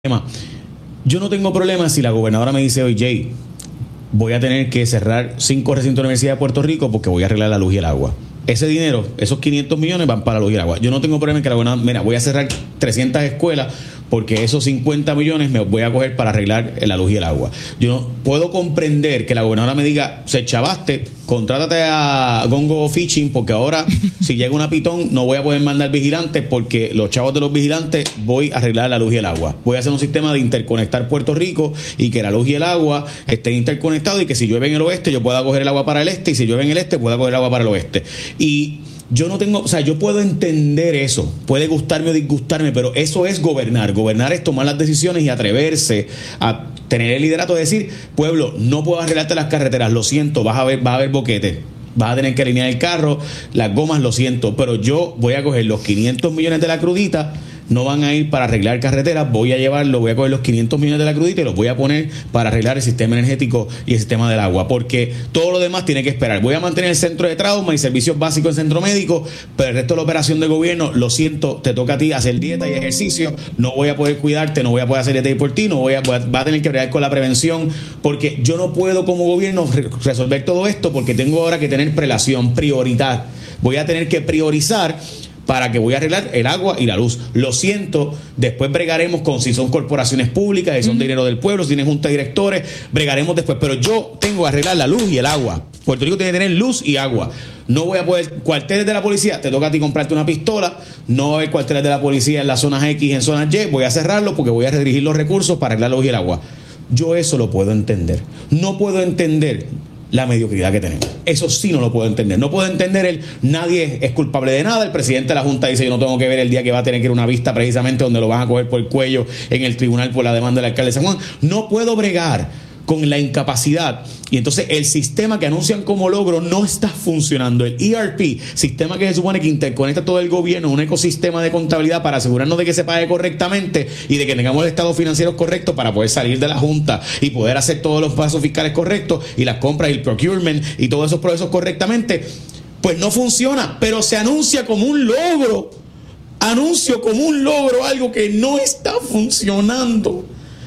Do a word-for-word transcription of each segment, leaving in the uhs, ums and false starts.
Yo no tengo problema si la gobernadora me dice, oye, Jay, voy a tener que cerrar cinco recintos de la Universidad de Puerto Rico porque voy a arreglar la luz y el agua. Ese dinero, esos quinientos millones van para la luz y el agua. Yo no tengo problema en que la gobernadora, mira, voy a cerrar trescientas escuelas porque esos cincuenta millones me voy a coger para arreglar la luz y el agua. Yo no puedo comprender que la gobernadora me diga, se chavaste, contrátate a Gongo Fishing porque ahora si llega una pitón no voy a poder mandar vigilantes porque los chavos de los vigilantes voy a arreglar la luz y el agua. Voy a hacer un sistema de interconectar Puerto Rico y que la luz y el agua estén interconectados y que si llueve en el oeste yo pueda coger el agua para el este y si llueve en el este pueda coger el agua para el oeste. Y yo no tengo, o sea, yo puedo entender eso, puede gustarme o disgustarme, pero eso es gobernar. Gobernar es tomar las decisiones y atreverse a tener el liderato de decir, pueblo, no puedo arreglarte las carreteras, lo siento, vas a ver, va a haber boquete, vas a tener que alinear el carro, las gomas, lo siento, pero yo voy a coger los quinientos millones de la crudita, no van a ir para arreglar carreteras, voy a llevarlo, voy a coger los quinientos millones de la crudita y los voy a poner para arreglar el sistema energético y el sistema del agua, porque todo lo demás tiene que esperar. Voy a mantener el centro de trauma y servicios básicos en centro médico, pero el resto de la operación de gobierno, lo siento, te toca a ti hacer dieta y ejercicio, no voy a poder cuidarte, no voy a poder hacer dieta por ti, no voy a, voy a, va a tener que bregar con la prevención, porque yo no puedo como gobierno resolver todo esto, porque tengo ahora que tener prelación, prioridad. Voy a tener que priorizar para que voy a arreglar el agua y la luz. Lo siento, después bregaremos con si son corporaciones públicas, si son uh-huh. dinero del pueblo, si tienen junta de directores, bregaremos después, pero yo tengo que arreglar la luz y el agua. Puerto Rico tiene que tener luz y agua. No voy a poder, cuarteles de la policía, te toca a ti comprarte una pistola, no va a haber cuarteles de la policía en las zonas X, en zonas Y, voy a cerrarlo porque voy a redirigir los recursos para arreglar la luz y el agua. Yo eso lo puedo entender. No puedo entender la mediocridad que tenemos. Eso sí no lo puedo entender. No puedo entender el nadie es culpable de nada. El presidente de la Junta dice yo no tengo que ver el día que va a tener que ir a una vista precisamente donde lo van a coger por el cuello en el tribunal por la demanda del alcalde de San Juan. No puedo bregar con la incapacidad y entonces el sistema que anuncian como logro no está funcionando. El E R P, sistema que se supone que interconecta todo el gobierno, un ecosistema de contabilidad para asegurarnos de que se pague correctamente y de que tengamos el estado financiero correcto para poder salir de la Junta y poder hacer todos los pasos fiscales correctos y las compras y el procurement y todos esos procesos correctamente, pues no funciona, pero se anuncia como un logro, anuncio como un logro algo que no está funcionando.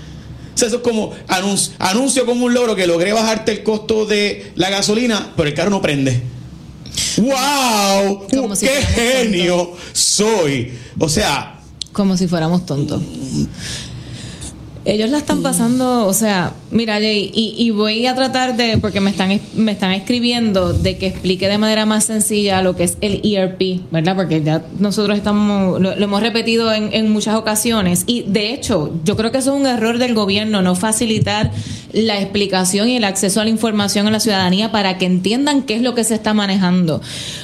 O sea, eso es como anuncio, anuncio como un logro que logré bajarte el costo de la gasolina, pero el carro no prende. ¡Wow! Como si ¡qué genio tontos. Soy! O sea, como si fuéramos tontos. Ellos la están pasando, o sea, mira, Jay, y, y voy a tratar de, porque me están me están escribiendo, de que explique de manera más sencilla lo que es el E R P, ¿verdad? Porque ya nosotros estamos, lo, lo hemos repetido en, en muchas ocasiones, y de hecho, yo creo que eso es un error del gobierno, no facilitar la explicación y el acceso a la información a la ciudadanía para que entiendan qué es lo que se está manejando.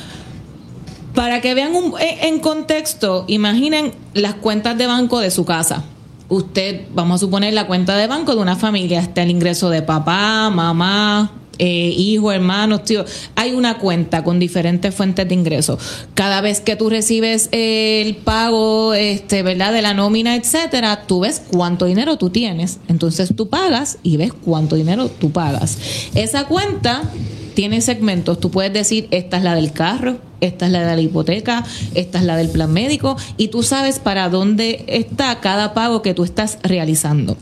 Para que vean un, en contexto, imaginen las cuentas de banco de su casa. Usted, vamos a suponer la cuenta de banco de una familia, está el ingreso de papá, mamá, eh, hijo, hermanos, tío. Hay una cuenta con diferentes fuentes de ingresos. Cada vez que tú recibes eh, el pago, este, ¿verdad?, de la nómina, etcétera, tú ves cuánto dinero tú tienes. Entonces tú pagas y ves cuánto dinero tú pagas. Esa cuenta tiene segmentos. Tú puedes decir, esta es la del carro, esta es la de la hipoteca, esta es la del plan médico, y tú sabes para dónde está cada pago que tú estás realizando.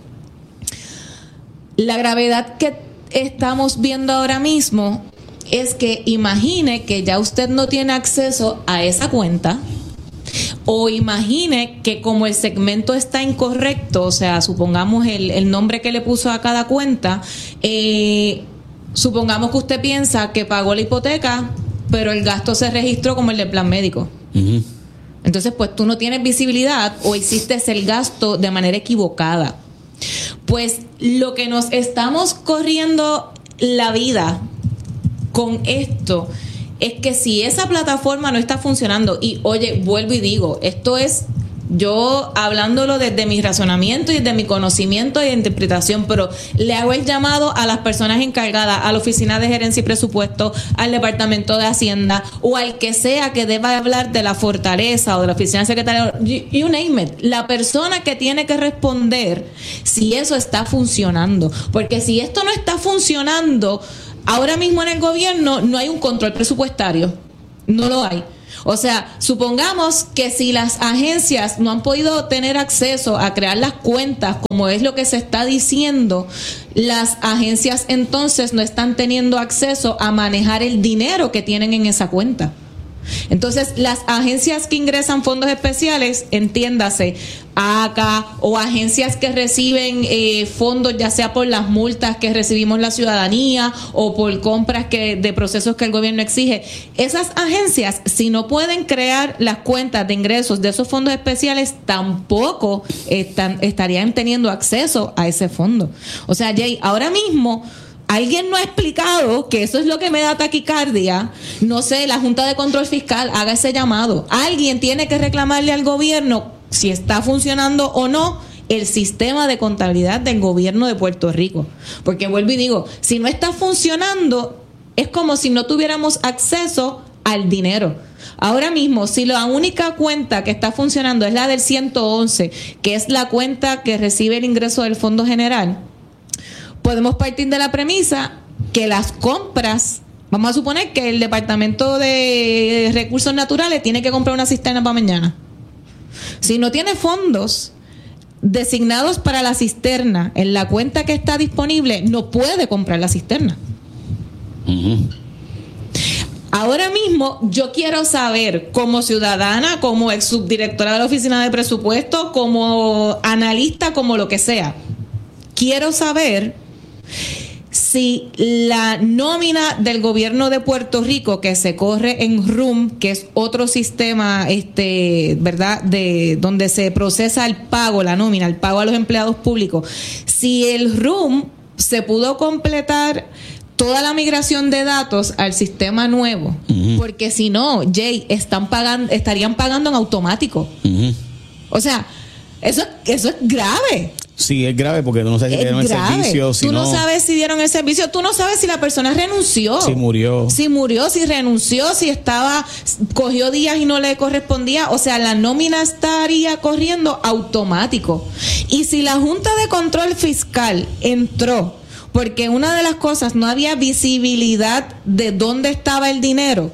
La gravedad que estamos viendo ahora mismo es que imagine que ya usted no tiene acceso a esa cuenta, o imagine que como el segmento está incorrecto, o sea, supongamos el, el nombre que le puso a cada cuenta, eh, supongamos que usted piensa que pagó la hipoteca, pero el gasto se registró como el del plan médico. Uh-huh. Entonces, pues tú no tienes visibilidad o hiciste el gasto de manera equivocada. Pues lo que nos estamos corriendo la vida con esto es que si esa plataforma no está funcionando, y oye, vuelvo y digo, esto es yo hablándolo desde mi razonamiento y desde mi conocimiento e interpretación, pero le hago el llamado a las personas encargadas, a la Oficina de Gerencia y Presupuesto, al Departamento de Hacienda o al que sea que deba hablar de la Fortaleza o de la Oficina de Secretario, you name it, la persona que tiene que responder si eso está funcionando, porque si esto no está funcionando, ahora mismo en el gobierno no hay un control presupuestario, no lo hay. O sea, supongamos que si las agencias no han podido tener acceso a crear las cuentas, como es lo que se está diciendo, las agencias entonces no están teniendo acceso a manejar el dinero que tienen en esa cuenta. Entonces, las agencias que ingresan fondos especiales, entiéndase, A C A o agencias que reciben eh, fondos, ya sea por las multas que recibimos la ciudadanía o por compras que de procesos que el gobierno exige, esas agencias, si no pueden crear las cuentas de ingresos de esos fondos especiales, tampoco están, estarían teniendo acceso a ese fondo. O sea, Jay, ahora mismo alguien no ha explicado que eso es lo que me da taquicardia. No sé, la Junta de Control Fiscal haga ese llamado. Alguien tiene que reclamarle al gobierno si está funcionando o no el sistema de contabilidad del gobierno de Puerto Rico. Porque vuelvo y digo, si no está funcionando, es como si no tuviéramos acceso al dinero. Ahora mismo, si la única cuenta que está funcionando es la del ciento once, que es la cuenta que recibe el ingreso del Fondo General, podemos partir de la premisa que las compras, vamos a suponer que el Departamento de Recursos Naturales tiene que comprar una cisterna para mañana. Si no tiene fondos designados para la cisterna en la cuenta que está disponible, no puede comprar la cisterna. Uh-huh. Ahora mismo yo quiero saber, como ciudadana, como ex subdirectora de la Oficina de Presupuestos, como analista, como lo que sea, quiero saber si la nómina del gobierno de Puerto Rico que se corre en R U M, que es otro sistema, este, ¿verdad?, de donde se procesa el pago, la nómina, el pago a los empleados públicos, si el R U M se pudo completar toda la migración de datos al sistema nuevo, uh-huh. porque si no, Jay, están pagando, estarían pagando en automático. Uh-huh. O sea, eso, eso es grave. Sí, es grave porque tú no sabes si dieron el servicio. Si tú no, no sabes si dieron el servicio. Tú no sabes si la persona renunció. Si murió. Si murió, si renunció, si estaba, cogió días y no le correspondía. O sea, la nómina estaría corriendo automático. Y si la Junta de Control Fiscal entró, porque una de las cosas, no había visibilidad de dónde estaba el dinero,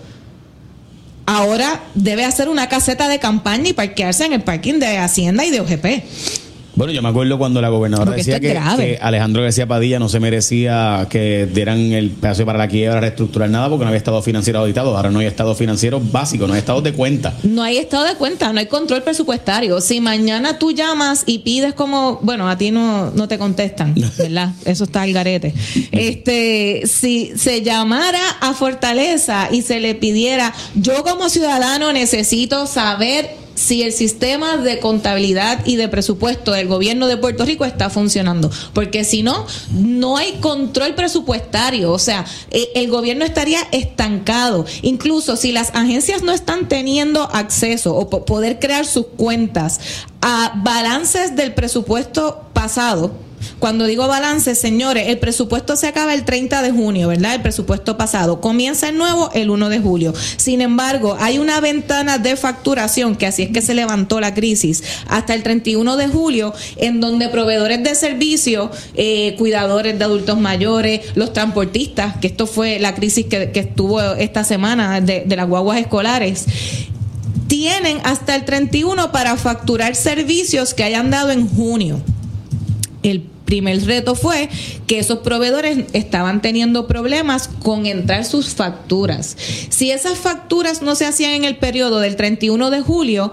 ahora debe hacer una caseta de campaña y parquearse en el parking de Hacienda y de O G P. Bueno, yo me acuerdo cuando la gobernadora Porque decía que, que Alejandro García Padilla no se merecía que dieran el pedazo para la quiebra, reestructurar nada, porque no había estado financiero auditado. Ahora no hay estado financiero básico, no hay estado de cuenta. No hay estado de cuenta, no hay control presupuestario. Si mañana tú llamas y pides como, bueno, a ti no, no te contestan, ¿verdad? Eso está al garete. Este, si se llamara a Fortaleza y se le pidiera, yo como ciudadano necesito saber si el sistema de contabilidad y de presupuesto del gobierno de Puerto Rico está funcionando, porque si no, no hay control presupuestario. O sea, eh, el gobierno estaría estancado. Incluso si las agencias no están teniendo acceso o po- poder crear sus cuentas a balances del presupuesto pasado. Cuando digo balance, señores, el presupuesto se acaba el treinta de junio, ¿verdad? El presupuesto pasado. Comienza el nuevo el uno de julio. Sin embargo, hay una ventana de facturación, que así es que se levantó la crisis, hasta el treinta y uno de julio, en donde proveedores de servicios, eh, cuidadores de adultos mayores, los transportistas, que esto fue la crisis que, que estuvo esta semana de, de las guaguas escolares, tienen hasta el treinta y uno para facturar servicios que hayan dado en junio. El primer reto fue que esos proveedores estaban teniendo problemas con entrar sus facturas. Si esas facturas no se hacían en el periodo del treinta y uno de julio,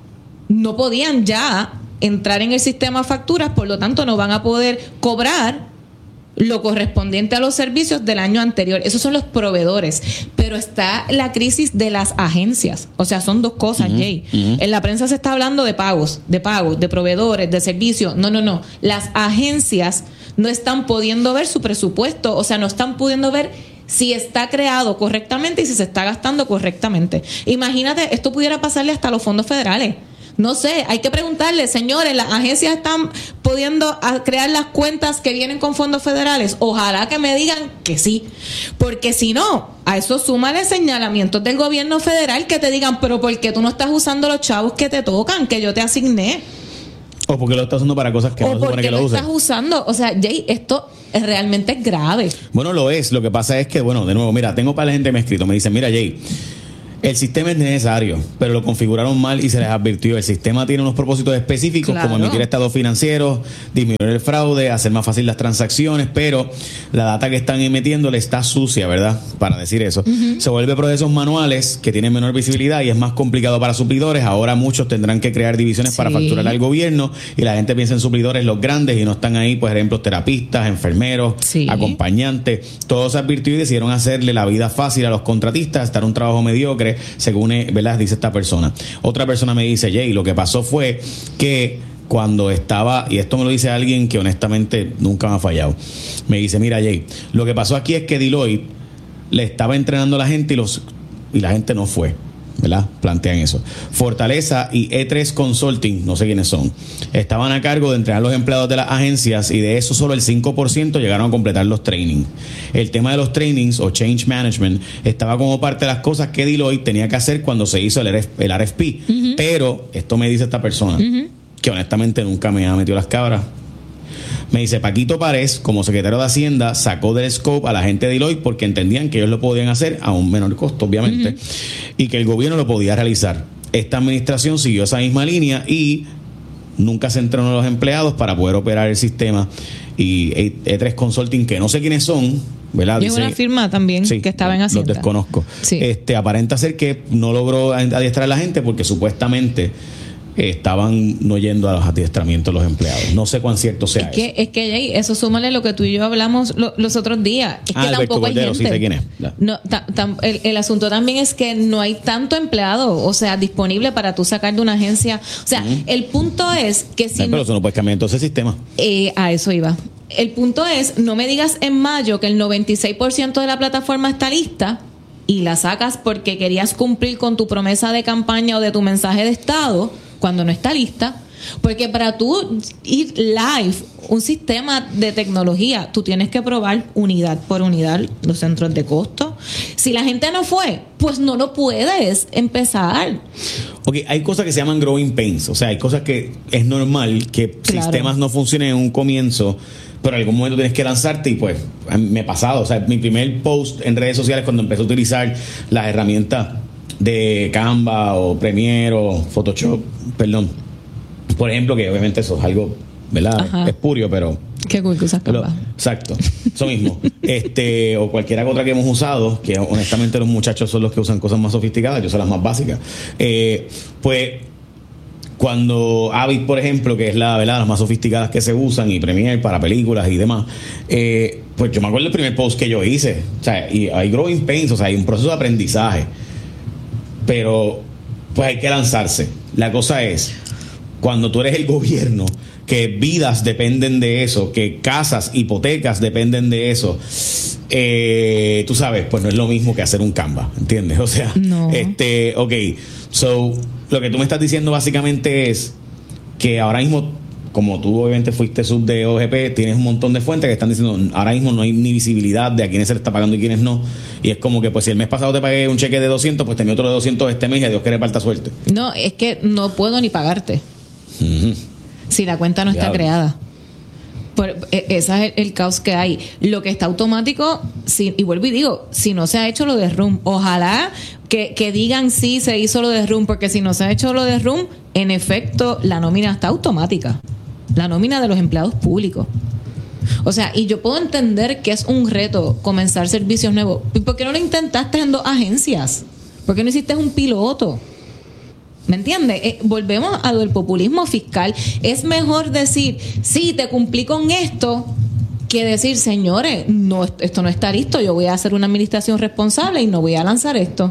no podían ya entrar en el sistema facturas, por lo tanto no van a poder cobrar lo correspondiente a los servicios del año anterior. Esos son los proveedores. Pero está la crisis de las agencias. O sea, son dos cosas, uh-huh, Jay. Uh-huh. En la prensa se está hablando de pagos, de pagos, de proveedores, de servicios. No, no, no. Las agencias no están pudiendo ver su presupuesto. O sea, no están pudiendo ver si está creado correctamente y si se está gastando correctamente. Imagínate, esto pudiera pasarle hasta a los fondos federales. No sé, hay que preguntarle, señores, ¿las agencias están pudiendo crear las cuentas que vienen con fondos federales? Ojalá que me digan que sí, porque si no, a eso súmale señalamientos del gobierno federal que te digan, pero ¿por qué tú no estás usando los chavos que te tocan, que yo te asigné? O porque lo estás usando para cosas que o no se supone que lo uses. O porque lo estás usando. O sea, Jay, esto es realmente grave. Bueno, lo es. Lo que pasa es que, bueno, de nuevo, mira, tengo para la gente que me ha escrito, me dicen, mira, Jay, El sistema es necesario, pero lo configuraron mal y se les advirtió. El sistema tiene unos propósitos específicos, claro, como emitir estados financieros, disminuir el fraude, hacer más fácil las transacciones, pero la data que están emitiéndole está sucia, ¿verdad? Para decir eso. Uh-huh. Se vuelve procesos manuales que tienen menor visibilidad y es más complicado para suplidores. Ahora muchos tendrán que crear divisiones sí. para facturar al gobierno y la gente piensa en suplidores los grandes y no están ahí, por ejemplo, terapistas, enfermeros, sí. acompañantes. Todos se advirtió y decidieron hacerle la vida fácil a los contratistas, estar un trabajo mediocre, según, ¿verdad?, dice esta persona. Otra persona me dice, Jay, lo que pasó fue que cuando estaba, y esto me lo dice alguien que honestamente nunca me ha fallado, me dice, mira, Jay, lo que pasó aquí es que Deloitte le estaba entrenando a la gente y los y la gente no fue, ¿verdad? Plantean eso. Fortaleza y E tres Consulting, no sé quiénes son, estaban a cargo de entrenar a los empleados de las agencias y de eso solo el cinco por ciento llegaron a completar los trainings. El tema de los trainings o change management estaba como parte de las cosas que Deloitte tenía que hacer cuando se hizo el R F, el R F P. Uh-huh. Pero esto me dice esta persona, uh-huh. que honestamente nunca me ha metido las cabras. Me dice, Paquito Párez, como secretario de Hacienda, sacó del scope a la gente de Deloitte porque entendían que ellos lo podían hacer a un menor costo, obviamente, uh-huh. y que el gobierno lo podía realizar. Esta administración siguió esa misma línea y nunca se entrenó a los empleados para poder operar el sistema. Y E tres Consulting, que no sé quiénes son, ¿verdad? Es una firma también sí, que estaba en Hacienda. Los desconozco. Sí. Este, aparenta ser que no logró adiestrar a la gente porque supuestamente estaban no yendo a los adiestramientos de los empleados. No sé cuán cierto sea es que, eso. Es que, Jay, eso súmale lo que tú y yo hablamos lo, los otros días. Es ah, que Alberto tampoco Cordero, hay gente. Sí sé quién es. No, ta, ta, el, el asunto también es que no hay tanto empleado, o sea, disponible para tú sacar de una agencia. O sea, uh-huh. el punto es que si... No, pero eso no puede cambiar entonces el sistema. Eh, a eso iba. El punto es, no me digas en mayo que el noventa y seis por ciento de la plataforma está lista y la sacas porque querías cumplir con tu promesa de campaña o de tu mensaje de Estado cuando no está lista, porque para tú ir live un sistema de tecnología, tú tienes que probar unidad por unidad los centros de costo. Si la gente no fue, pues no lo puedes empezar. Ok, hay cosas que se llaman growing pains, o sea, hay cosas que es normal que claro. sistemas no funcionen en un comienzo, pero en algún momento tienes que lanzarte y pues me he pasado, o sea, mi primer post en redes sociales cuando empecé a utilizar las herramientas de Canva o Premiere o Photoshop, perdón, por ejemplo, que obviamente eso es algo, ¿verdad? Ajá. Espurio, pero qué cool que usas Canva. Exacto, eso mismo. este o cualquiera otra que hemos usado, que honestamente los muchachos son los que usan cosas más sofisticadas, yo soy las más básicas. Eh, pues cuando Avid, por ejemplo, que es la, ¿verdad?, las más sofisticadas que se usan, y Premiere para películas y demás, eh, pues yo me acuerdo del primer post que yo hice, o sea, y hay growing pains, o sea, hay un proceso de aprendizaje, pero pues hay que lanzarse. La cosa es, cuando tú eres el gobierno, que vidas dependen de eso, que casas, hipotecas dependen de eso, eh, tú sabes, pues no es lo mismo que hacer un Canva, ¿entiendes? O sea, no. este, ok, so, lo que tú me estás diciendo básicamente es que ahora mismo, como tú obviamente fuiste sub de O G P, tienes un montón de fuentes que están diciendo ahora mismo no hay ni visibilidad de a quiénes se le está pagando y quiénes no, y es como que pues si el mes pasado te pagué un cheque de doscientos, pues te envío otro de doscientos este mes y a Dios que reparta suerte. No, es que no puedo ni pagarte uh-huh. si la cuenta no está Diablo. creada. Por, ese es el, el caos que hay. Lo que está automático, si, y vuelvo y digo, si no se ha hecho lo de Room, ojalá que, que digan sí se hizo lo de Room, porque si no se ha hecho lo de Room, en efecto la nómina está automática, la nómina de los empleados públicos. O sea, y yo puedo entender que es un reto comenzar servicios nuevos. ¿Por qué no lo intentaste en dos agencias? ¿Por qué no hiciste un piloto? ¿Me entiendes? Eh, volvemos a lo del populismo fiscal. Es mejor decir, sí, te cumplí con esto, que decir, señores, no, esto no está listo, yo voy a hacer una administración responsable y no voy a lanzar esto.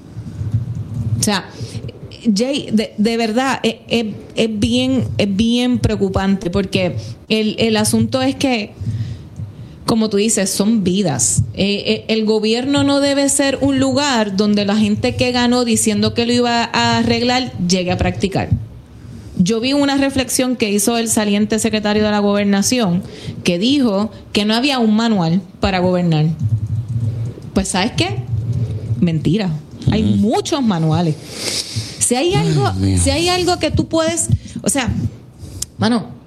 O sea, Jay, de, de verdad, es, es, es bien, es bien preocupante, porque el, el asunto es que, como tú dices, son vidas. Eh, el gobierno no debe ser un lugar donde la gente que ganó diciendo que lo iba a arreglar llegue a practicar. Yo vi una reflexión que hizo el saliente secretario de la Gobernación, que dijo que no había un manual para gobernar. Pues, ¿sabes qué? Mentira. Uh-huh. Hay muchos manuales. Si hay algo, Ay, si hay algo que tú puedes, o sea, mano,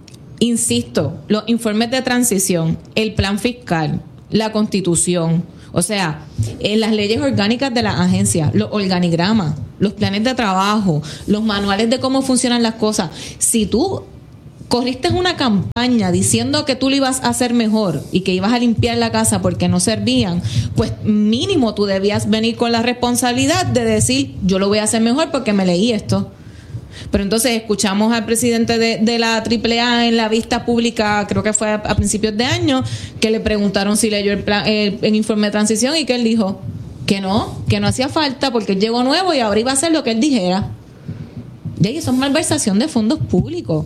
insisto, los informes de transición, el plan fiscal, la Constitución, O sea, en las leyes orgánicas de la agencia, los organigramas, los planes de trabajo, los manuales de cómo funcionan las cosas. Si tú corriste una campaña diciendo que tú lo ibas a hacer mejor y que ibas a limpiar la casa porque no servían, pues mínimo tú debías venir con la responsabilidad de decir, yo lo voy a hacer mejor porque me leí esto. Pero entonces escuchamos al presidente de, de la triple A en la vista pública, creo que fue a, a principios de año, que le preguntaron si leyó el, plan, el, el informe de transición y que él dijo que no, que no hacía falta porque él llegó nuevo y ahora iba a hacer lo que él dijera. Y eso es malversación de fondos públicos.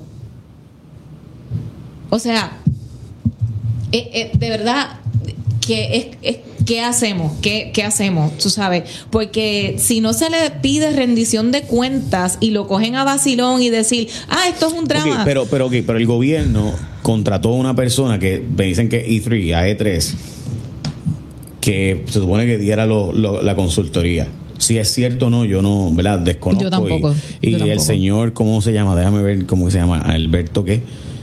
O sea, eh, eh, de verdad, que es, es, ¿qué hacemos? ¿Qué, ¿Qué hacemos? Tú sabes, porque si no se le pide rendición de cuentas y lo cogen a vacilón y decir, ah, esto es un drama. Okay, pero, pero, okay, pero el gobierno contrató a una persona que me dicen que E tres, A E tres, que se supone que diera lo, lo, la consultoría. Si es cierto o no, yo no, ¿verdad? Desconozco. Yo tampoco. Y, y yo el tampoco. señor, ¿cómo se llama? Déjame ver cómo se llama. Alberto, ¿qué?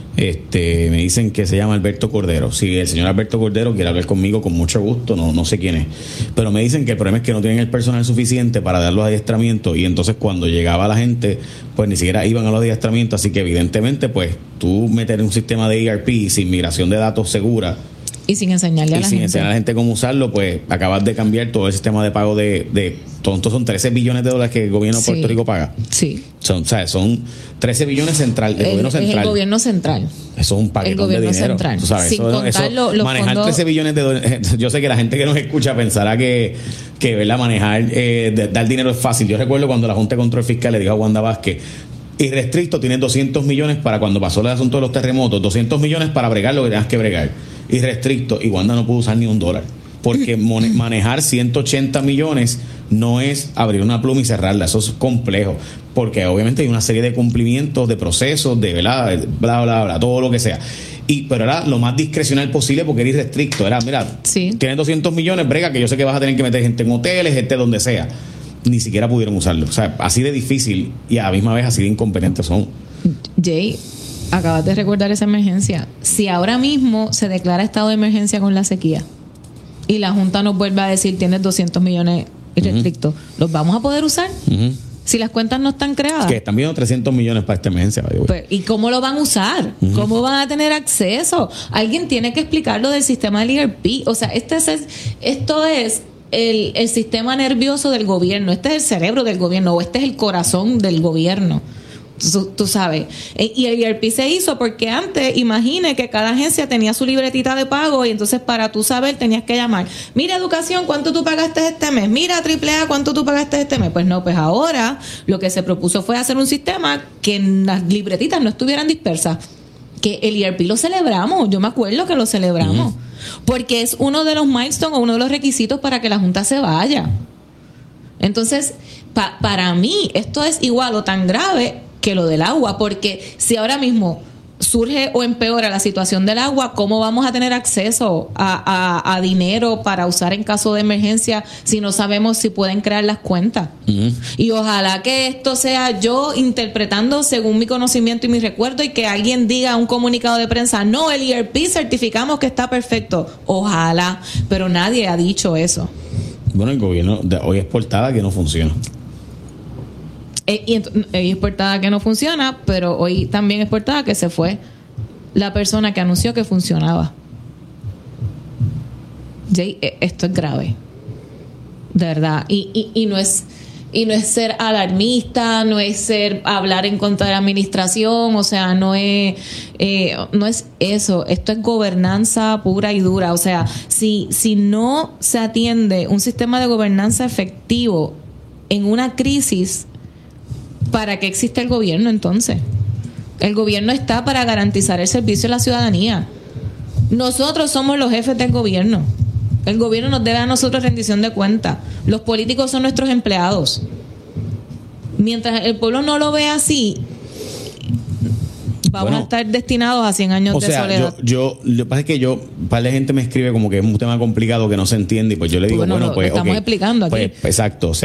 Este, me dicen que se llama Alberto Cordero. Si el señor Alberto Cordero quiere hablar conmigo, con mucho gusto, no, no sé quién es. Pero me dicen que el problema es que no tienen el personal suficiente para dar los adiestramientos y entonces cuando llegaba la gente, pues ni siquiera iban a los adiestramientos. Así que evidentemente, pues tú meter un sistema de E R P sin migración de datos segura y sin enseñarle a y la sin gente. enseñar a la gente cómo usarlo, pues acabas de cambiar todo el sistema de pago de, de tontos. Son trece billones de dólares que el gobierno de Sí. Puerto Rico paga. Sí. Son, o sea, son trece billones central, del El, gobierno central. es el gobierno central. Eso es un paquetón El gobierno de dinero. central. Tú sabes, Sin eso, contar eso, lo- los manejar fondos. trece billones de dólares. Yo sé que la gente que nos escucha pensará que, que ¿verdad? Manejar, eh, de, dar dinero es fácil. Yo recuerdo cuando la Junta de Control Fiscal le dijo a Wanda Vázquez, irrestricto, tienes doscientos millones para cuando pasó el asunto de los terremotos, doscientos millones para bregar lo que tengas que bregar. Irrestricto, y Wanda no pudo usar ni un dólar. Porque mon- manejar ciento ochenta millones no es abrir una pluma y cerrarla, eso es complejo, porque obviamente hay una serie de cumplimientos, de procesos, de bla, bla, bla, bla, todo lo que sea. Y, pero era lo más discrecional posible porque era irrestricto. Era, mira, Sí. tienes doscientos millones, brega, que yo sé que vas a tener que meter gente en hoteles, gente donde sea. Ni siquiera pudieron usarlo. O sea, así de difícil y a la misma vez así de incompetentes son. Jay, acabas de recordar esa emergencia. Si ahora mismo se declara estado de emergencia con la sequía y la Junta nos vuelve a decir tienes doscientos millones irrestrictos, uh-huh. ¿los vamos a poder usar? Uh-huh. Si las cuentas no están creadas. Que están viendo trescientos millones para esta emergencia. Pues, ¿y cómo lo van a usar? Uh-huh. ¿Cómo van a tener acceso? Alguien tiene que explicar lo del sistema del E R P. O sea, este es, esto es el, el sistema nervioso del gobierno. Este es el cerebro del gobierno o este es el corazón del gobierno. Tú, tú sabes. Y el E R P se hizo porque antes, imagine que cada agencia tenía su libretita de pago y entonces para tú saber tenías que llamar. Mira, educación, ¿cuánto tú pagaste este mes? Mira, triple A, ¿cuánto tú pagaste este mes? Pues no, pues ahora lo que se propuso fue hacer un sistema que las libretitas no estuvieran dispersas. Que el E R P lo celebramos, yo me acuerdo que lo celebramos. Uh-huh. Porque es uno de los milestones o uno de los requisitos para que la Junta se vaya. Entonces, pa- para mí, esto es igual o tan grave que lo del agua, porque si ahora mismo surge o empeora la situación del agua, ¿cómo vamos a tener acceso a, a, a dinero para usar en caso de emergencia si no sabemos si pueden crear las cuentas? Uh-huh. Y ojalá que esto sea yo interpretando según mi conocimiento y mi recuerdo y que alguien diga un comunicado de prensa, no, el E R P certificamos que está perfecto. Ojalá, pero nadie ha dicho eso. Bueno, el gobierno de hoy es portada que no funciona. Eh, y ent- eh, es portada que no funciona, pero hoy también es portada que se fue la persona que anunció que funcionaba. Jay, eh, esto es grave, de verdad. Y, y, y no es y no es ser alarmista, no es ser hablar en contra de la administración, o sea, no es eh, no es eso. Esto es gobernanza pura y dura. O sea, si si no se atiende un sistema de gobernanza efectivo en una crisis, ¿para qué existe el gobierno entonces? El gobierno está para garantizar el servicio a la ciudadanía. Nosotros somos los jefes del gobierno. El gobierno nos debe a nosotros rendición de cuentas. Los políticos son nuestros empleados. Mientras el pueblo no lo ve así, vamos bueno, a estar destinados a cien años o de sea, soledad. Yo, yo, lo que pasa es que yo, un par de gente me escribe como que es un tema complicado que no se entiende y pues yo le digo, bueno, bueno, lo, pues lo estamos okay, explicando aquí. Pues, exacto, o sea,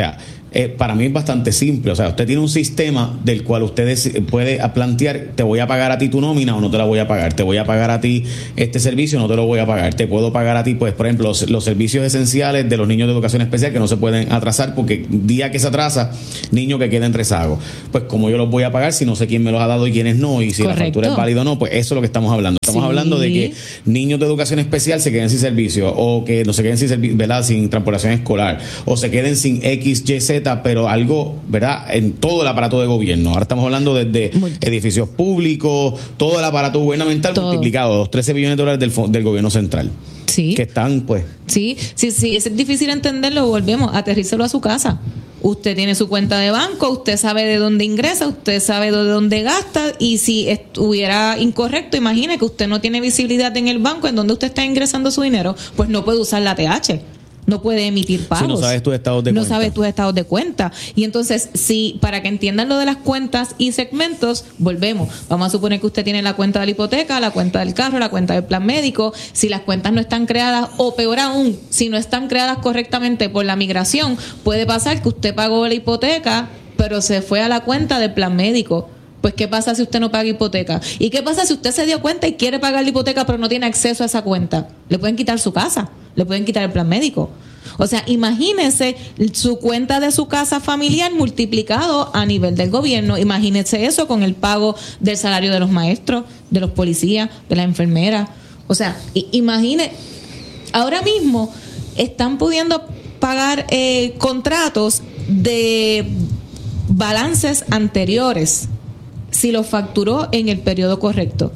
Eh, para mí es bastante simple. O sea, usted tiene un sistema del cual usted dec- puede plantear, te voy a pagar a ti tu nómina o no te la voy a pagar, te voy a pagar a ti este servicio o no te lo voy a pagar, te puedo pagar a ti, pues, por ejemplo, los, los servicios esenciales de los niños de educación especial que no se pueden atrasar porque día que se atrasa, niño que queda en rezago. Pues como yo los voy a pagar si no sé quién me los ha dado y quiénes no, y si Correcto. la factura es válida o no, pues eso es lo que estamos hablando. Estamos Sí. hablando de que niños de educación especial se queden sin servicio o que no se queden sin servicio, ¿verdad? Sin transportación escolar o se queden sin X, Y, Z, pero algo, ¿verdad? En todo el aparato de gobierno. Ahora estamos hablando desde Muy- edificios públicos, todo el aparato gubernamental Todo. multiplicado, los trece billones de dólares del, fo- del gobierno central. Sí. Que están, pues, Sí, sí, sí, es difícil entenderlo, volvemos, aterrícelo a su casa. Usted tiene su cuenta de banco, usted sabe de dónde ingresa, usted sabe de dónde gasta, y si estuviera incorrecto, imagine que usted no tiene visibilidad en el banco en donde usted está ingresando su dinero, pues no puede usar la A T H. No puede emitir pagos. Si no sabes tus estados de no cuenta. sabes tus estados de cuenta. Y entonces, si para que entiendan lo de las cuentas y segmentos, volvemos. Vamos a suponer que usted tiene la cuenta de la hipoteca, la cuenta del carro, la cuenta del plan médico. Si las cuentas no están creadas, o peor aún, si no están creadas correctamente por la migración, puede pasar que usted pagó la hipoteca, pero se fue a la cuenta del plan médico. Pues, ¿qué pasa si usted no paga hipoteca? ¿Y qué pasa si usted se dio cuenta y quiere pagar la hipoteca, pero no tiene acceso a esa cuenta? Le pueden quitar su casa, le pueden quitar el plan médico. O sea, imagínese su cuenta de su casa familiar multiplicado a nivel del gobierno. Imagínese eso con el pago del salario de los maestros, de los policías, de las enfermeras. O sea, i- imagine, ahora mismo están pudiendo pagar eh, contratos de balances anteriores si los facturó en el periodo correcto.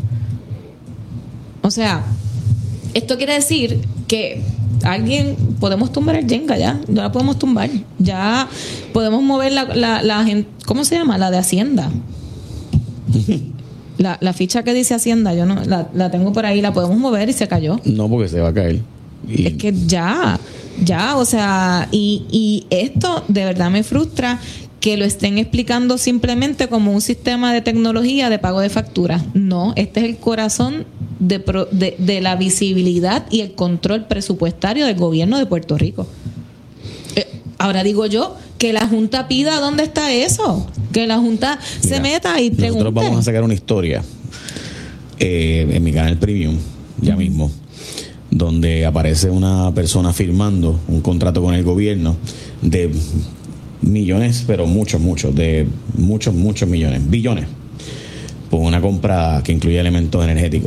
O sea, esto quiere decir que alguien, podemos tumbar el Jenga ya, no la podemos tumbar, ya podemos mover la, la, la gen- ¿cómo se llama? La de Hacienda. La, la ficha que dice Hacienda, yo no la, la tengo por ahí, la podemos mover y se cayó. no, porque se va a caer. Y Es que ya, ya, o sea, y, y esto de verdad me frustra que lo estén explicando simplemente como un sistema de tecnología de pago de facturas. No, este es el corazón de, pro- de, de la visibilidad y el control presupuestario del gobierno de Puerto Rico. Eh, ahora digo yo, que la Junta pida dónde está eso, que la Junta se Mira, meta y pregunte. nosotros vamos a sacar una historia eh, en mi canal Premium, ya mismo, donde aparece una persona firmando un contrato con el gobierno de millones, pero muchos, muchos, de muchos, muchos millones, billones, por una compra que incluye elementos energéticos.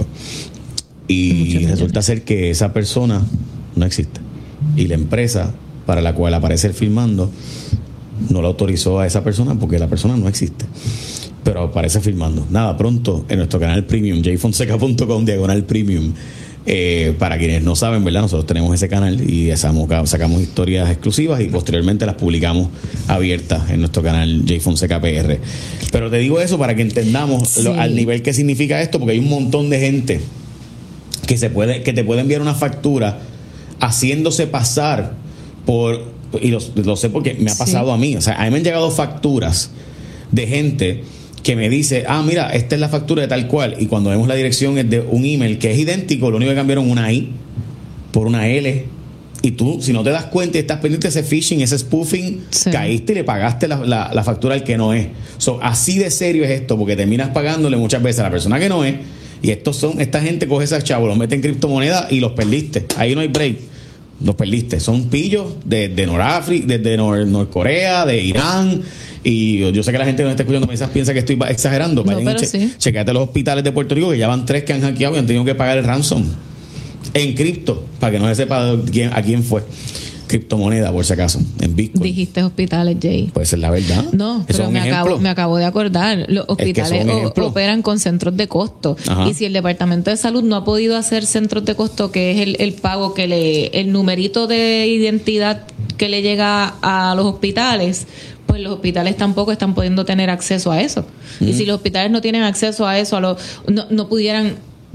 Y Muchos resulta millones. ser que esa persona no existe. Y la empresa para la cual aparece el firmando no la autorizó a esa persona porque la persona no existe. Pero aparece firmando. Nada, pronto en nuestro canal Premium, jay fonseca punto com, diagonal Premium. Eh, para quienes no saben, ¿verdad? Nosotros tenemos ese canal y sacamos, sacamos historias exclusivas y posteriormente las publicamos abiertas en nuestro canal Jay Fonseca P R. Pero te digo eso para que entendamos Sí. lo, al nivel que significa esto, porque hay un montón de gente que se puede, que te puede enviar una factura haciéndose pasar por, y lo, lo sé porque me ha pasado Sí. a mí, o sea, a mí me han llegado facturas de gente que me dice, ah, mira, esta es la factura de tal cual, y cuando vemos la dirección es de un email que es idéntico, lo único que cambiaron una I por una L, y tú, si no te das cuenta y estás pendiente de ese phishing, ese spoofing, Sí. caíste y le pagaste la, la, la factura al que no es. So, así de serio es esto, porque terminas pagándole muchas veces a la persona que no es, y estos son, esta gente coge esos chavos, los mete en criptomonedas y los perdiste. Ahí no hay break. Los perdiste. Son pillos de, de Noráfrica, de, de Nor- Norcorea, de Irán. Y yo, yo sé que la gente que nos está escuchando quizás piensa que estoy exagerando. No, Vayan y pero che- sí. chequéate los hospitales de Puerto Rico, que ya van tres que han hackeado y han tenido que pagar el ransom en cripto, para que no se sepa quién, a quién fue. Criptomoneda, por si acaso, en Bitcoin. Dijiste hospitales, Jay. Puede ser la verdad. No, Eso pero es un me acabo, ejemplo. me acabo de acordar. Los que hospitales son o- ejemplos. operan con centros de costo. Ajá. Y si el Departamento de Salud no ha podido hacer centros de costo, que es el, el pago que le, el numerito de identidad que le llega a los hospitales, pues los hospitales tampoco están pudiendo tener acceso a eso. Y si los hospitales no tienen acceso a eso, a lo, no, no pudieran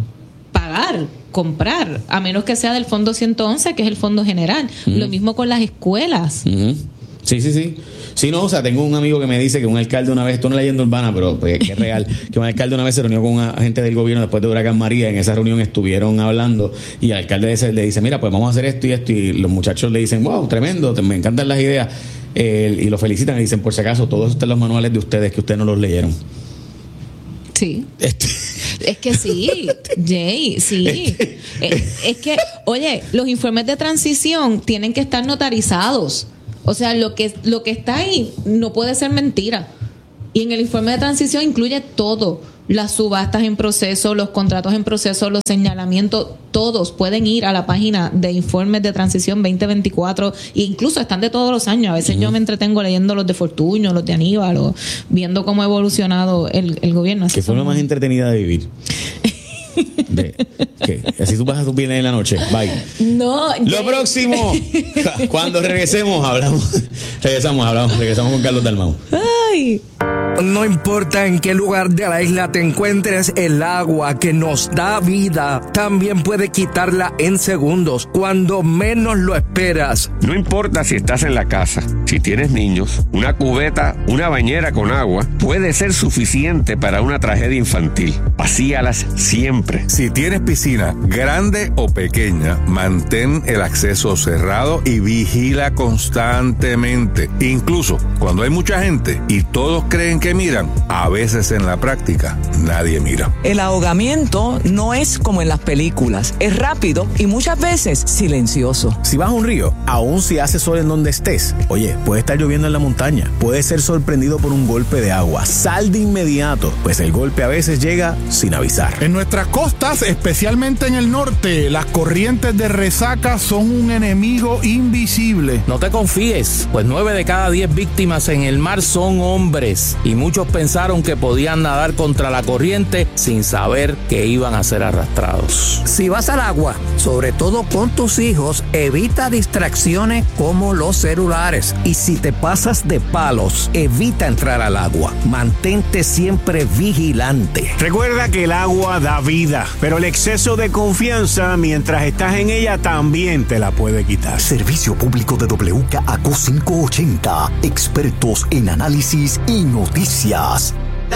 pagar, comprar, a menos que sea del Fondo ciento once, que es el Fondo General. Lo mismo con las escuelas. Ujú. Sí, sí, sí. Sí, no, o sea, tengo un amigo que me dice que un alcalde una vez, esto no es una leyenda urbana, pero pues, que es real, que un alcalde una vez se reunió con una gente del gobierno después de Huracán María, en esa reunión estuvieron hablando y el alcalde ese le dice, mira, pues vamos a hacer esto y esto, y los muchachos le dicen, wow, tremendo, te- me encantan las ideas. eh, y lo felicitan y dicen, por si acaso, todos están los manuales de ustedes que ustedes no los leyeron. Sí. Este. Es que sí, Jay, sí. Este. Es, es que, oye, los informes de transición tienen que estar notarizados. O sea, lo que, lo que está ahí no puede ser mentira. Y en el informe de transición incluye todo. Las subastas en proceso, los contratos en proceso, los señalamientos, todos pueden ir a la página de informes de transición veinte veinticuatro e incluso están de todos los años. A veces uh-huh. yo me entretengo leyendo los de Fortuño, los de Aníbal, o viendo cómo ha evolucionado el, el gobierno. Que fue la más entretenida de vivir. De, ¿qué? Así tú pasas tu viernes en la noche. Bye. No. Lo ya... próximo, cuando regresemos, hablamos. Regresamos, hablamos. Regresamos con Carlos Dalmau. Ay. No importa en qué lugar de la isla te encuentres, el agua que nos da vida también puede quitarla en segundos, cuando menos lo esperas. No importa si estás en la casa, si tienes niños, una cubeta, una bañera con agua puede ser suficiente para una tragedia infantil. Vacíalas siempre. Si tienes piscina, grande o pequeña, mantén el acceso cerrado y vigila constantemente. Incluso cuando hay mucha gente y todos creen que miran, a veces en la práctica nadie mira. El ahogamiento no es como en las películas, es rápido y muchas veces silencioso. Si vas a un río, aun si hace sol en donde estés, oye, puede estar lloviendo en la montaña, puedes ser sorprendido por un golpe de agua. Sal de inmediato, pues el golpe a veces llega sin avisar. En nuestras costas, especialmente en el norte, las corrientes de resaca son un enemigo invisible. No te confíes, pues nueve de cada diez víctimas en el mar son hombres. Y muchos pensaron que podían nadar contra la corriente sin saber que iban a ser arrastrados. Si vas al agua, sobre todo con tus hijos, evita distracciones como los celulares. Y si te pasas de palos, evita entrar al agua. Mantente siempre vigilante. Recuerda que el agua da vida, pero el exceso de confianza mientras estás en ella también te la puede quitar. Servicio público de W K A Q quinientos ochenta. Expertos en análisis y noticias.